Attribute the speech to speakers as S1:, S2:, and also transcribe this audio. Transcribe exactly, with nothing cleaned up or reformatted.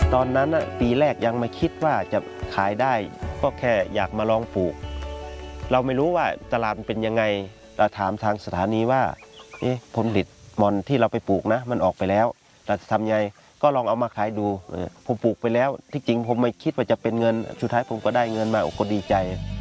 S1: ตอนนั้นปีแรกยังไม่คิดว่าจะขายได้ก็แค่อยากมาลองปลูกเราไม่รู้ว่าตลาดเป็นยังไงเราถามทางสถานีว่าเอ๊ะผลผลิตมอนที่เราไปปลูกนะมันออกไปแล้วเราจะทำไงก็ลองเอามาขายดูผมปลูกไปแล้วที่จริงผมไม่คิดว่าจะเป็นเงินสุดท้ายผมก็ได้เงินมาโอ้ก็ดีใจ